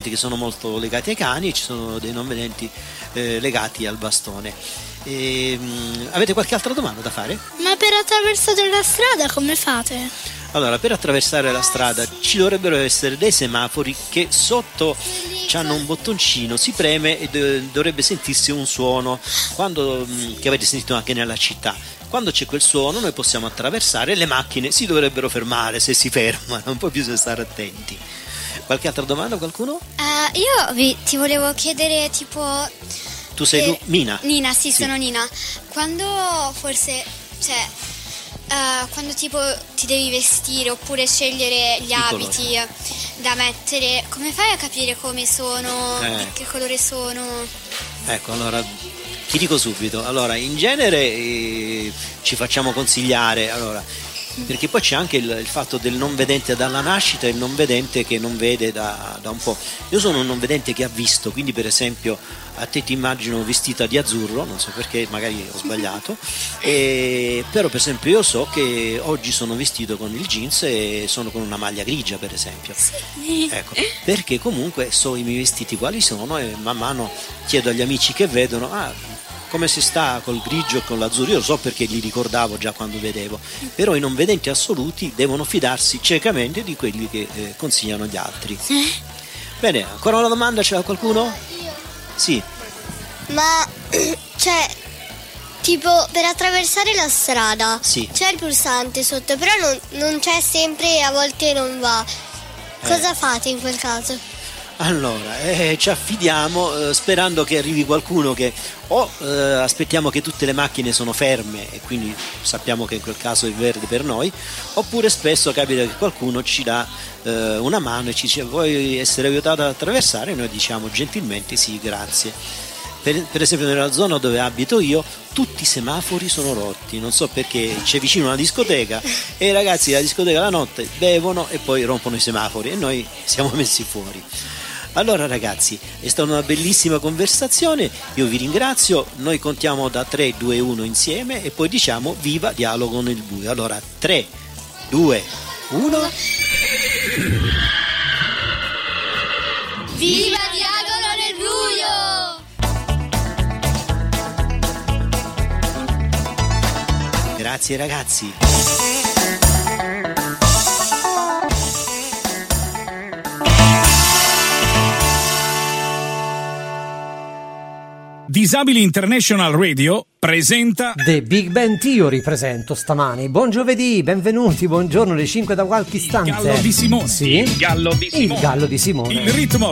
vedenti che sono molto legati ai cani e ci sono dei non vedenti legati al bastone. Avete qualche altra domanda da fare? Ma per attraversare la strada come fate? Allora, per attraversare la strada ci dovrebbero essere dei semafori che sotto hanno un bottoncino, si preme e dovrebbe sentirsi un suono che avete sentito anche nella città. Quando c'è quel suono noi possiamo attraversare, le macchine si dovrebbero fermare, se si fermano, un po' bisogna stare attenti. Qualche altra domanda, qualcuno? Io ti volevo chiedere tipo... Tu sei Nina? Nina, sì, sono Nina. Quando quando tipo ti devi vestire oppure scegliere gli abiti da mettere, come fai a capire come sono, di che colore sono? Ecco, allora ti dico subito. Allora, in genere ci facciamo consigliare, perché poi c'è anche il fatto del non vedente dalla nascita e il non vedente che non vede da un po'. Io sono un non vedente che ha visto, quindi per esempio a te ti immagino vestita di azzurro, non so perché, magari ho sbagliato, però per esempio io so che oggi sono vestito con il jeans e sono con una maglia grigia, per esempio. Ecco, perché comunque so i miei vestiti quali sono e man mano chiedo agli amici che vedono come si sta col grigio e con l'azzurro. Io lo so perché li ricordavo già quando vedevo, però i non vedenti assoluti devono fidarsi ciecamente di quelli che consigliano gli altri. Bene, ancora una domanda, c'è qualcuno? Sì. Ma tipo per attraversare la strada c'è il pulsante sotto, però non c'è sempre e a volte non va. Cosa fate in quel caso? Allora, ci affidiamo sperando che arrivi qualcuno che aspettiamo che tutte le macchine sono ferme e quindi sappiamo che in quel caso è verde per noi, oppure spesso capita che qualcuno ci dà una mano e ci dice: vuoi essere aiutato ad attraversare? E noi diciamo gentilmente sì, grazie. Per esempio nella zona dove abito io tutti i semafori sono rotti, non so perché, c'è vicino una discoteca e i ragazzi della discoteca la notte bevono e poi rompono i semafori e noi siamo messi fuori. Allora ragazzi, è stata una bellissima conversazione, io vi ringrazio, noi contiamo da 3, 2, 1 insieme e poi diciamo viva Dialogo nel buio. Allora 3, 2, 1. Viva Dialogo nel buio! Grazie ragazzi. Disabili International Radio presenta The Big Bang Theory. Presento stamani. Buon giovedì, benvenuti, buongiorno, le 5 da qualche istante. Il Gallo di Simone. Sì? Il Gallo di Simone. Il Gallo di Simone. Il ritmo